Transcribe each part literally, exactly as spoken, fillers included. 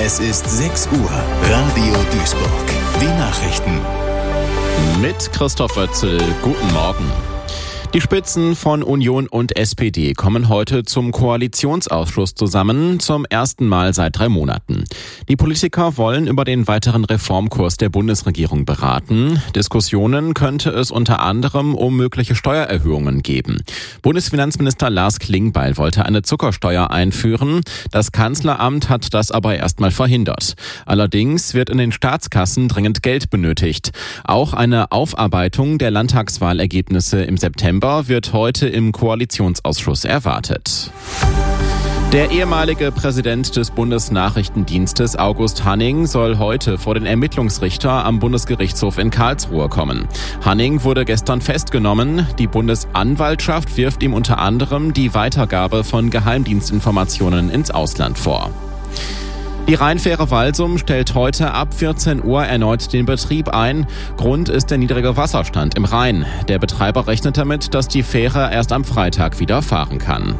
Es ist sechs Uhr. Radio Duisburg. Die Nachrichten. Mit Christoph Oetzel. Guten Morgen. Die Spitzen von Union und S P D kommen heute zum Koalitionsausschuss zusammen, zum ersten Mal seit drei Monaten. Die Politiker wollen über den weiteren Reformkurs der Bundesregierung beraten. Diskussionen könnte es unter anderem um mögliche Steuererhöhungen geben. Bundesfinanzminister Lars Klingbeil wollte eine Zuckersteuer einführen. Das Kanzleramt hat das aber erstmal verhindert. Allerdings wird in den Staatskassen dringend Geld benötigt. Auch eine Aufarbeitung der Landtagswahlergebnisse im September wird heute im Koalitionsausschuss erwartet. Der ehemalige Präsident des Bundesnachrichtendienstes August Hanning soll heute vor den Ermittlungsrichter am Bundesgerichtshof in Karlsruhe kommen. Hanning wurde gestern festgenommen. Die Bundesanwaltschaft wirft ihm unter anderem die Weitergabe von Geheimdienstinformationen ins Ausland vor. Die Rheinfähre Walsum stellt heute ab vierzehn Uhr erneut den Betrieb ein. Grund ist der niedrige Wasserstand im Rhein. Der Betreiber rechnet damit, dass die Fähre erst am Freitag wieder fahren kann.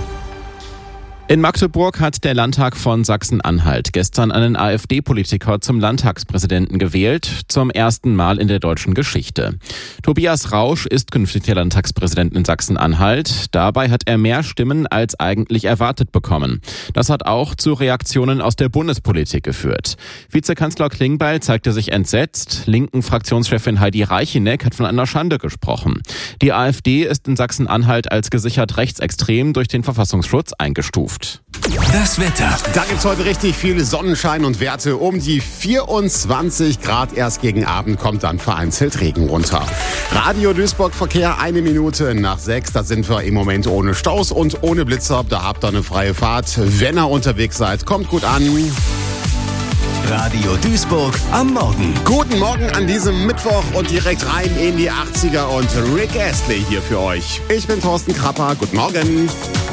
In Magdeburg hat der Landtag von Sachsen-Anhalt gestern einen AfD-Politiker zum Landtagspräsidenten gewählt, zum ersten Mal in der deutschen Geschichte. Tobias Rausch ist künftig der Landtagspräsident in Sachsen-Anhalt. Dabei hat er mehr Stimmen als eigentlich erwartet bekommen. Das hat auch zu Reaktionen aus der Bundespolitik geführt. Vizekanzler Klingbeil zeigte sich entsetzt. Linken Fraktionschefin Heidi Reicheneck hat von einer Schande gesprochen. Die AfD ist in Sachsen-Anhalt als gesichert rechtsextrem durch den Verfassungsschutz eingestuft. Das Wetter. Da gibt's heute richtig viel Sonnenschein und Werte um die vierundzwanzig Grad. Erst gegen Abend kommt dann vereinzelt Regen runter. Radio Duisburg Verkehr eine Minute nach sechs. Da sind wir im Moment ohne Staus und ohne Blitzer. Da habt ihr eine freie Fahrt. Wenn ihr unterwegs seid, kommt gut an. Radio Duisburg am Morgen. Guten Morgen an diesem Mittwoch und direkt rein in die achtziger und Rick Astley hier für euch. Ich bin Thorsten Krapper. Guten Morgen.